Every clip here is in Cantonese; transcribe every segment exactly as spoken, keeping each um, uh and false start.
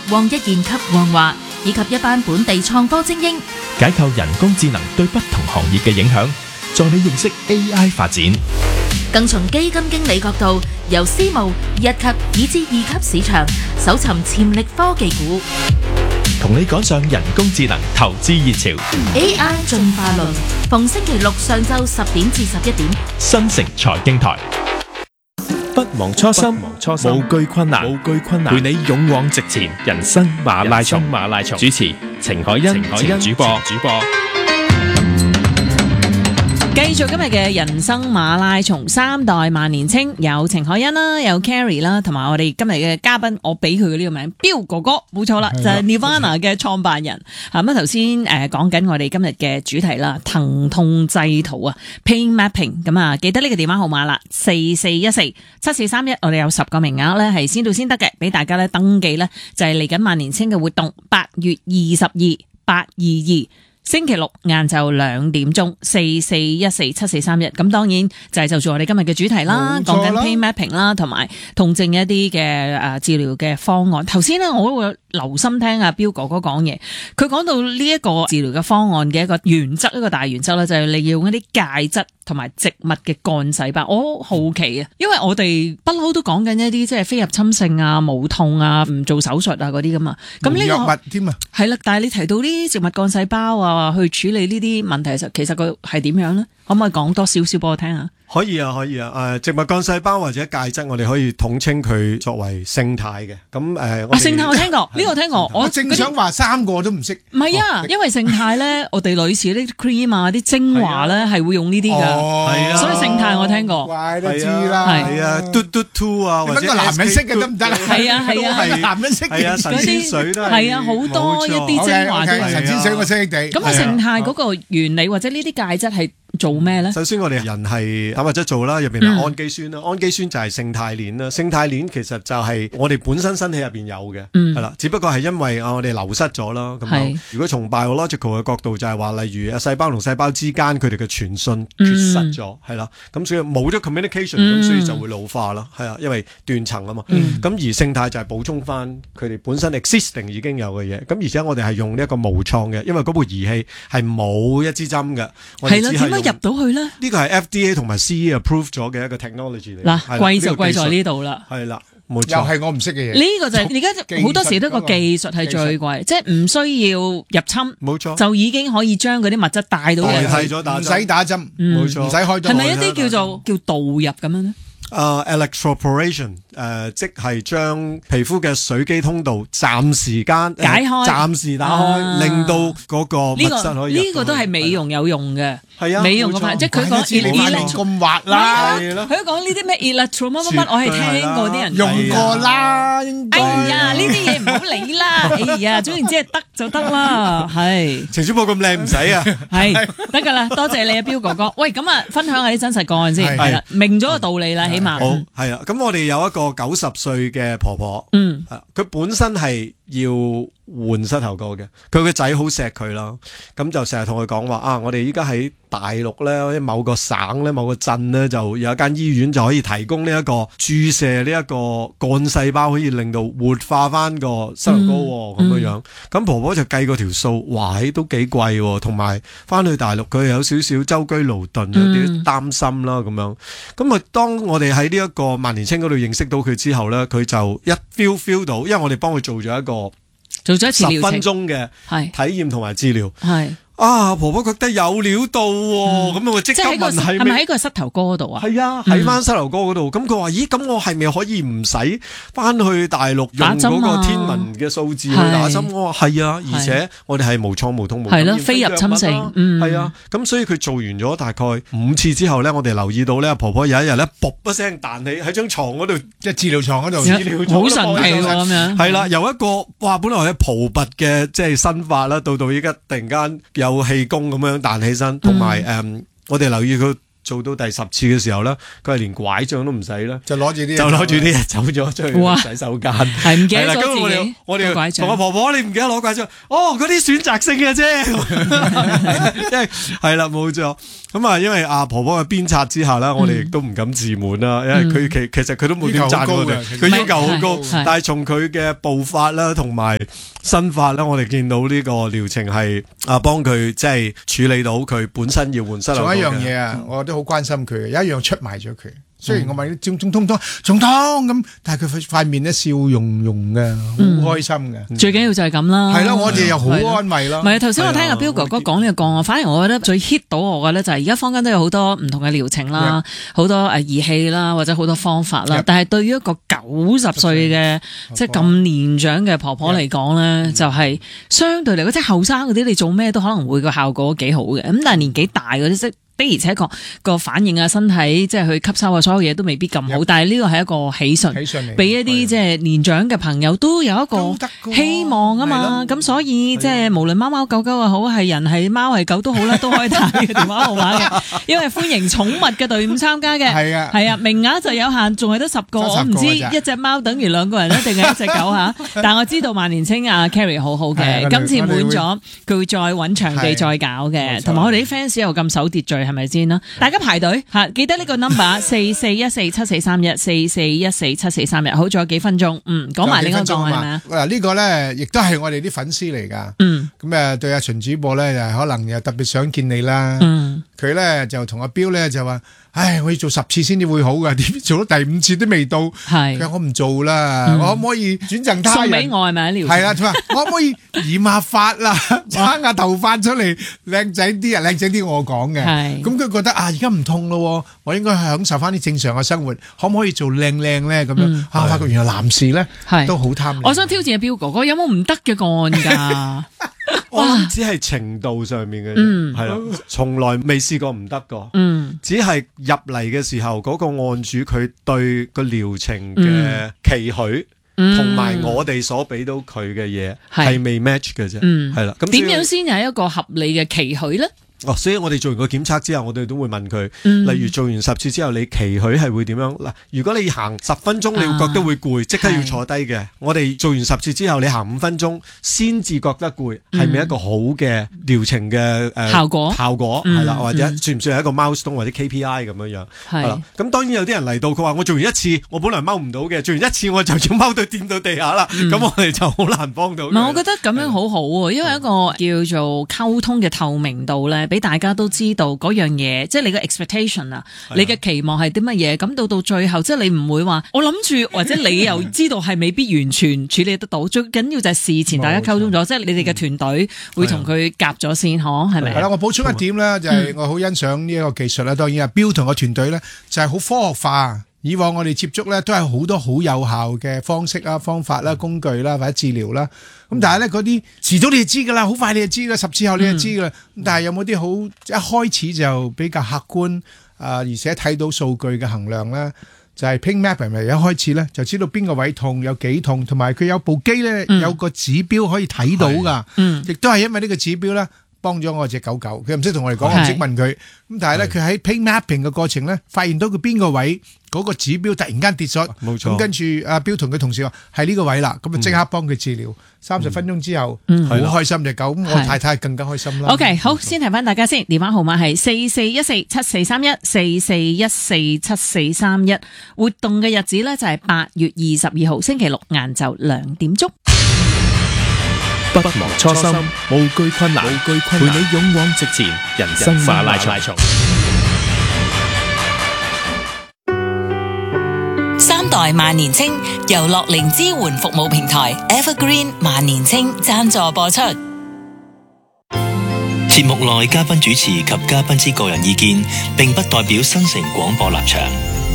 汪一燕及黃華，以及一班本地創科精英， 解構人工智能對不同行業嘅影響，助你認識 A I 發展。 更從基金經理角度，由私募、一級以至二級市場搜尋潛力科技股， 同你趕上人工智能投資熱潮。 A I 進化論，逢星期六上晝十點至十一點， 新城財經台。不忘初心，無懼困難，無懼困難，陪你勇往直前。人生馬拉松，馬拉松。主持：程海欣，程主播，主播。 繼續今日嘅人生馬拉松，三代萬年青，有程海欣啦，有 Carrie 啦，同埋我哋今日嘅嘉賓，我俾佢嘅呢個名，標哥哥，冇錯啦，就係 Nirvana 嘅創辦人。咁啊，頭先誒講緊我哋今日嘅主題啦，疼痛製圖啊 ，Pain Mapping。咁啊，記得呢個電話號碼啦，四四一四七四三一，我哋有十個名額咧，係先到先得嘅，俾大家咧登記咧，就係嚟緊萬年青嘅活動，八月二十二、八二二。星期六晏晝兩點鐘，四四一四七四三一。咁當然就係就住我哋今日嘅主題啦，講緊 pain mapping 啦，同埋痛症一啲嘅誒治療嘅方案。頭先咧我都會留心聽阿彪哥哥講嘢，佢講到呢一個治療嘅方案嘅一個原則，一個大原則咧，就係利用一啲介質同埋植物嘅幹細胞。我好好奇啊，因為我哋不嬲都講緊一啲即係非入侵性啊、無痛啊、唔做手術啊嗰啲噶嘛。咁呢個藥物添啊， 係啦。但係你提到呢啲植物幹細胞啊，去處理呢啲問題嘅時候，其實佢係點樣咧？可唔可以講多少少俾我聽下？ 可以啊，可以啊。誒，植物幹細胞或者介質，我哋可以統稱佢作為勝肽嘅。咁誒，啊， 勝肽我聽過，呢個聽過。 我正想話三個都唔識。 唔係啊，因為勝肽咧，我哋女士啲 cream 啊、啲精華咧係會用呢啲㗎。係啊，所以勝肽我聽過。 怪都知啦。 係啊，嘟嘟 two 啊，或者男人識嘅得唔得啊？ 係啊係啊， 男人識嘅。 係啊，神仙水都係。 係啊，好多一啲精華都係。 神仙水我識地。 咁啊，勝肽嗰個原理或者呢啲介質係做咩咧？ 首先我哋人係蛋白質做啦，入邊係氨基酸啦，氨基酸就係勝肽鏈啦。勝肽鏈其實就係我哋本身身體入邊有嘅，係啦，只不過係因為啊我哋流失咗啦。咁如果從 biological 嘅角度就係話，例如啊細胞同細胞之間佢哋嘅傳訊缺失咗，係啦，咁所以冇咗 communication，咁所以就會老化啦，係啊，因為斷層啊嘛。咁而勝肽就係補充翻佢哋本身 existing 已經有嘅嘢。咁而且我哋係用呢一個無創嘅，因為嗰部儀器係冇一支針嘅。 係啦，點解入到去咧？ 呢個係 F D A 同埋 C E approve 咗嘅一個 technology 嚟。 嗱，貴就貴在呢度啦。 係啦，冇錯。 又係我唔識嘅嘢。 呢個就係而家好多時都個技術係最貴，即係唔需要入侵， 冇錯， 就已經可以將嗰啲物質帶到嚟， 代替咗打針， 唔使打針， 冇錯， 唔使開刀。 係咪一啲叫做叫導入咁樣咧？ 誒 electroporation 誒，即係將皮膚嘅水機通道暫時間解開， 暫時打開，令到嗰個物質可以入到去。 呢個都係美容有用嘅， 係啊， 美容嗰塊，即係佢講 electro 咁滑啦， 佢講呢啲咩 electro 乜乜乜，我係聽過啲人用過啦。 哎呀，呢啲嘢唔好理啦，哎呀，總言之係得就得啦，係。 程主播咁靚唔使啊， 係得㗎啦，多謝你啊，彪哥哥。喂，咁啊，分享下啲真實個案先，係啦，明咗個道理啦，起碼。 好，係啊，咁我哋有一個九十歲嘅婆婆， 嗯， 佢本身係要換膝頭哥嘅，佢個仔好錫佢啦，咁就成日同佢講話啊，我哋依家喺大陸咧，某個省咧，某個鎮咧，就有一間醫院就可以提供呢一個注射呢一個幹細胞，可以令到活化翻個膝頭哥咁樣樣。咁、嗯、婆婆就計過條數，哇，都幾貴，同埋翻去大陸佢有少少舟車勞頓，有啲擔心啦咁樣。咁啊，當我哋喺呢一個萬年青嗰度認識到佢之後咧，佢就一 feel feel 到，因為我哋幫佢做咗一個。 做咗一次十分鐘嘅體驗同埋治療， 係啊，婆婆覺得有料到喎，咁我即刻問係咪喺個膝頭哥嗰度啊？ 係啊，喺翻膝頭哥嗰度。咁佢話：咦，咁我係咪可以唔使翻去大陸用嗰個天文嘅數字去打針？我話係啊，而且我哋係無創無痛無感染， 非入侵性， 係啊。咁所以佢做完咗大概五次之後咧，我哋留意到咧，婆婆有一日咧，噗一聲彈起喺張床嗰度，即係治療床嗰度，治療好神奇喎咁樣。 係啦，由一個哇，本來係蒲拔嘅即係新髮啦，到到依家突然間有氣功咁樣彈起身，同埋誒，我哋留意佢做到第十次嘅時候咧，佢係連拐杖都唔使啦，就攞住啲就攞住啲嘢走咗出去洗手間，係唔記得咗自己我哋同阿婆婆，你唔記得攞拐杖？哦，嗰啲選擇性嘅啫，即係係啦，冇錯， 咁啊，因為阿婆婆嘅鞭策之下啦，我哋亦都唔敢自滿啦，因為佢其其實佢都冇點讚我哋，佢要求好高，但係從佢嘅步伐啦同埋身法啦，我哋見到呢個療程係啊幫佢即係處理到佢本身要換膝頭哥嘅。 仲有一樣嘢啊，我都好關心佢嘅，有一樣出賣咗佢。雖然我問仲仲痛痛仲痛咁，但係佢塊面咧笑容容嘅，好開心嘅。 最緊要就係咁啦。 係啦，我哋又好安慰咯。 唔係啊，頭先我聽阿彪哥哥講呢個個案，反而我覺得最 hit 到我嘅咧就係而家坊間都有好多唔同嘅療程啦，好多誒儀器啦，或者好多方法啦。但係對於一個九十歲嘅即係咁年長嘅婆婆嚟講咧，就係相對嚟講，即係後生嗰啲你做咩都可能會個效果幾好嘅。咁但係年紀大嗰啲即的而且確個反應啊，身體即係去吸收啊，所有嘢都未必咁好。但係呢個係一個喜訊，喜訊俾一啲即係年長嘅朋友都有一個希望啊嘛。咁所以即係無論貓貓狗狗又好，係人係貓係狗都好啦，都可以打呢個電話號碼嘅。因為歡迎寵物嘅隊伍參加嘅，係啊，係啊，名額就有限，仲係得十個。我唔知一隻貓等於兩個人咧，定係一隻狗吓。但我知道萬年青啊 Carrie 好好嘅，今次滿咗，佢會再揾場地再搞嘅，同埋我哋啲 fans 又咁守秩序。係咪先啦？大家排隊吓，記得呢個 number 四四一四七四三一四四一四七四三一。好，仲有幾分鐘，嗯，講埋另一個係咪啊？ 嗱，呢個咧亦都係我哋啲粉絲嚟噶，嗯，咁誒對阿秦主播咧，就可能又特別想見你啦，嗯，佢咧就同阿彪咧就話。唉，我要做十次先至會好噶，點做到第五次都未到？係，佢話我唔做啦，嗯、我可唔可以轉贈他人？送俾我係咪啊？療係啦，佢話我可唔可以染下髮啦，撐下頭髮出嚟，靚仔啲啊，靚仔啲我講嘅。係，咁佢覺得啊，而家唔痛咯，我應該享受翻啲正常嘅生活，可唔可以做靚靚咧？咁樣、嗯、啊，發覺原來男士咧都好貪。 我想挑戰阿彪哥哥，有冇唔得嘅個案㗎？ 我諗只係程度上面嘅，係啦、嗯，從來未試過唔得過，嗯、只係入嚟嘅時候嗰、那個案主佢對個療程嘅期許，同埋、嗯、我哋所俾到佢嘅嘢係未 match 嘅啫，係啦、嗯。咁點樣先係一個合理嘅期許咧？ 哦，所以我哋做完個檢測之後，我哋都會問佢，嗯、例如做完十次之後，你期許係會點樣？嗱，如果你行十分鐘，你會覺得會攰，即、啊、刻要坐低嘅。我哋做完十次之後，你行五分鐘先至覺得攰，係咪、嗯、一個好嘅療程嘅誒、呃、效果？效果係啦，或者算唔算係一個 milestone 或者 K P I 咁樣樣？係啦。咁當然有啲人嚟到，佢話我做完一次，我本來踎唔到嘅，做完一次我就要踎到掂到地下啦。咁、嗯、我哋就好難幫到。唔係， 我覺得咁樣好好喎，因為一個叫做溝通嘅透明度咧。俾大家都知道嗰樣嘢，即係你嘅 expectation 啊，你嘅期望係啲乜嘢？咁到到最後，即係你唔會話我諗住，或者你又知道係未必完全處理得到。最緊要就係事前大家溝通咗，即係你哋嘅團隊會同佢夾咗先，嗬，係咪？ 係啦，我補充一點咧，就係我好欣賞呢一個技術啦。當然啊，標同個團隊咧就係好科學化。以往我哋接觸咧都係好多好有效嘅方式啦、方法啦、工具啦或者治療啦。咁但係咧嗰啲遲早你就知噶啦，好快你就知噶，十次後你就知噶啦。咁、嗯、但係有冇啲好一開始就比較客觀啊、呃，而且睇到數據嘅衡量咧，就係、是、Pain Map 係咪一開始咧就知道邊個位痛有幾痛，同埋佢有部機咧、嗯、有個指標可以睇到噶。嗯，亦都係因為呢個指標咧。幫咗我隻狗狗，佢唔識同我哋講，我唔識問佢。咁但係咧，佢喺 pain mapping 嘅過程咧，發現到佢邊個位嗰個指標突然間跌咗，冇錯。咁跟住阿彪同佢同事話係呢個位啦，咁啊即刻幫佢治療。三十分鐘之後，好開心隻狗。咁我太太更加開心啦。 OK，好，先提翻大家先，電話號碼係四四一四七四三一四四一四七四三一。活動嘅日子咧就係八月二十二號星期六晏晝兩點鐘。 不忘初心，無懼困難，無懼困難，陪你勇往直前，人生馬拉松。 三代萬年青由樂齡支援服務平台 Evergreen 萬年青贊助播出。 節目內嘉賓主持及嘉賓之個人意見，並不代表新城廣播立場。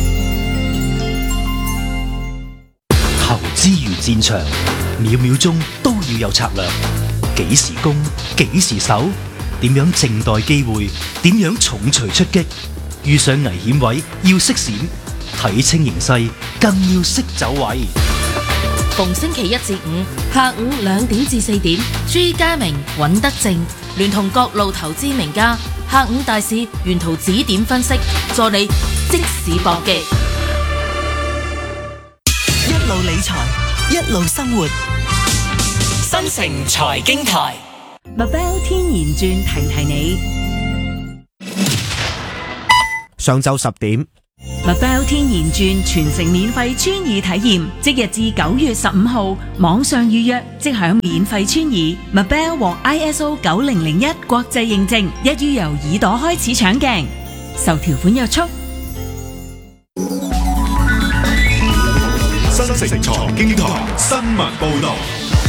投資如戰場，秒秒鐘都要有策略，幾時攻，幾時守，點樣靜待機會，點樣重錘出擊，遇上危險位要識閃，睇清形勢更要識走位。 逢星期一至五下午兩點至四點，朱家明、尹德正聯同各路投資名家，下午大市沿途指點分析，助你即時搏擊。一路理財，一路生活。新城財經台 Mabel 天然鑽提提你， 上晝十點。 Mabel 天然鑽全城免費穿耳體驗，即日至九月十五號，網上預約即享免費穿耳。Mabel 獲 I S O 九零零一國際認證，一於由耳朵開始搶鏡，受條款約束。 新城財經台新聞報道。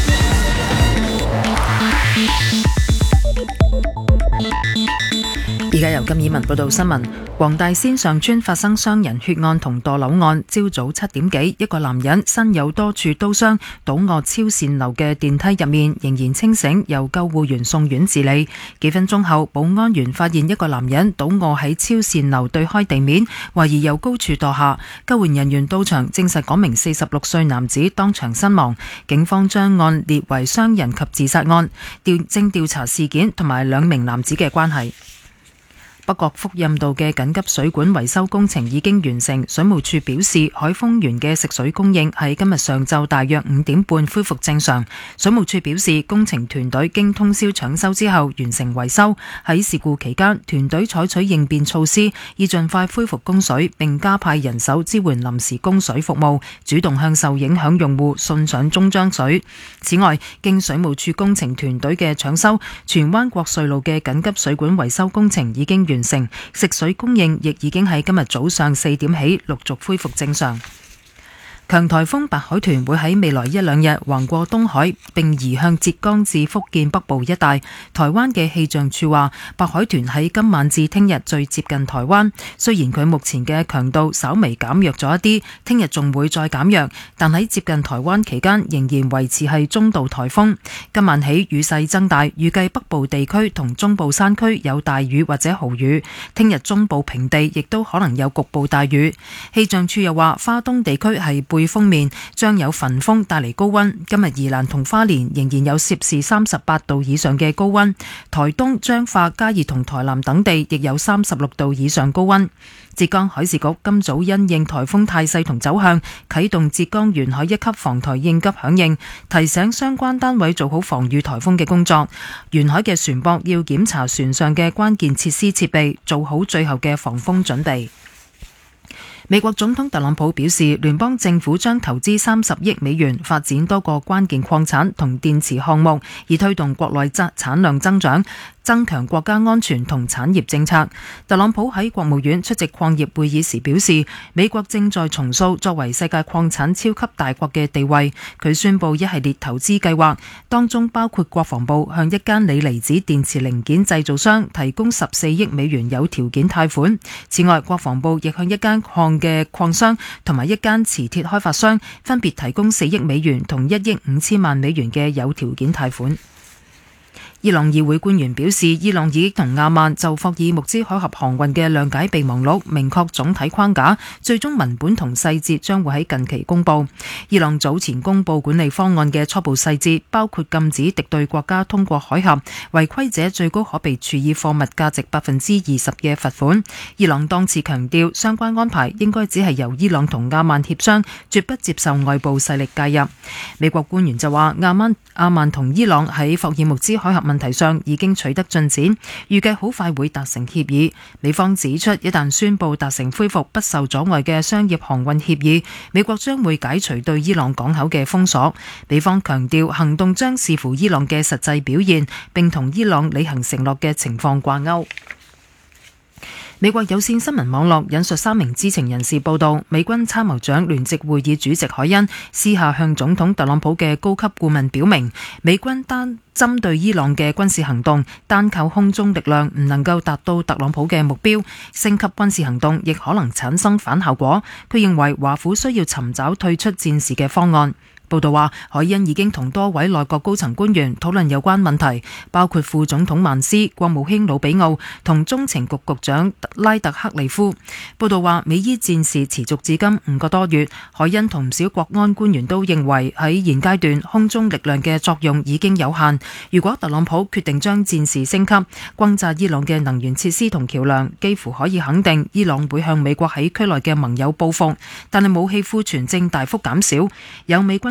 而家由金以文報道新聞。黃大仙上村發生傷人血案同墮樓案，朝早七點幾，一個男人身有多處刀傷，倒卧超線樓嘅電梯入面，仍然清醒，由救護員送院治理。幾分鐘後，保安員發現一個男人倒卧喺超線樓對開地面，懷疑由高處墮下。救援人員到場證實嗰名四十六歲男子當場身亡。警方將案列為傷人及自殺案，調正調查事件同埋兩名男子嘅關係。北角福蔭道嘅緊急水管維修工程已經完成，水務署表示海豐園嘅食水供應喺今日上晝大約五點半恢復正常。水務署表示，工程團隊經通宵搶修之後完成維修。喺事故期間，團隊採取應變措施，以盡快恢復供水，並加派人手支援臨時供水服務，主動向受影響用戶送上中漿水。此外，經水務署工程團隊嘅搶修，荃灣國瑞路嘅緊急水管維修工程已經完成，食水供應亦已經喺今日早上四點起陸續恢復正常。強颱風白海豚會喺未來一兩日橫過東海，並移向浙江至福建北部一帶。台灣嘅氣象處話，白海豚喺今晚至聽日最接近台灣。雖然佢目前嘅強度稍微減弱咗一啲，聽日仲會再減弱，但喺接近台灣期間仍然維持係中度颱風。今晚起雨勢增大，預計北部地區同中部山區有大雨或者豪雨。聽日中部平地亦都可能有局部大雨。氣象處又話，花東地區係背風面，將有焚風帶嚟高溫。今日宜蘭同花蓮仍然有攝氏三十八度以上嘅高溫，台東、彰化、嘉義同台南等地亦有三十六度以上高溫。浙江海事局今早因應颱風態勢同走向，啟動浙江沿海一級防台應急響應，提醒相關單位做好防禦颱風嘅工作。沿海嘅船舶要檢查船上嘅關鍵設施設備，做好最後嘅防風準備。美國總統特朗普表示，聯邦政府將投資三十億美元發展多個關鍵礦產同電池項目，以推動國內產量增長，增強國家安全同產業政策。特朗普喺國務院出席礦業會議時表示，美國正在重塑作為世界礦產超級大國嘅地位。佢宣布一系列投資計劃，當中包括國防部向一間鋰離子電池零件製造商提供十四億美元有條件貸款。此外，國防部亦向一間礦嘅礦商同埋一間磁鐵開發商分別提供四億美元同一億五千萬美元嘅有條件貸款。伊朗議會官員表示，伊朗已經同阿曼就霍爾木茲海峽航運嘅諒解備忘錄明確總體框架，最終文本同細節將會喺近期公佈。伊朗早前公佈管理方案嘅初步細節，包括禁止敵對國家通過海峽，違規者最高可被處以貨物價值百分之二十嘅罰款。伊朗當次強調，相關安排應該只係由伊朗同阿曼協商，絕不接受外部勢力介入。美國官員就話，阿曼阿曼同伊朗喺霍爾木茲海峽問題上已經取得進展，預計好快會達成協議。美方指出，一旦宣布達成恢復不受阻礙嘅商業航運協議，美國將會解除對伊朗港口嘅封鎖。美方強調，行動將視乎伊朗嘅實際表現，並同伊朗履行承諾嘅情況掛鈎。美國有線新聞網絡引述三名知情人士報道，美軍參謀長聯席會議主席海恩私下向總統特朗普嘅高級顧問表明，美軍單針對伊朗嘅軍事行動，單靠空中力量唔能夠達到特朗普嘅目標，升級軍事行動亦可能產生反效果。佢認為華府需要尋找退出戰事嘅方案。報道話，海恩已經同多位內閣高層官員討論有關問題，包括副總統曼斯、國務卿魯比奧同中情局局長拉特克利夫。報道話，美伊戰事持續至今五個多月，海恩同唔少國安官員都認為喺現階段空中力量嘅作用已經有限。如果特朗普決定將戰事升級，轟炸伊朗嘅能源設施同橋梁，幾乎可以肯定伊朗會向美國喺區內嘅盟友報復。但係武器庫存正大幅減少，有美軍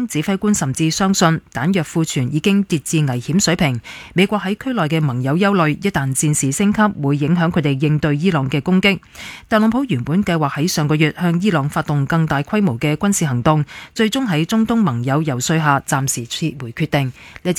指揮官甚至相信彈藥庫存已經跌至危險水平。美國喺區內嘅盟友憂慮，一旦戰事升級，會影響佢哋應對伊朗嘅攻擊。特朗普原本計劃喺上個月向伊朗發動更大規模嘅軍事行動，最終喺中東盟友遊說下暫時撤回決定。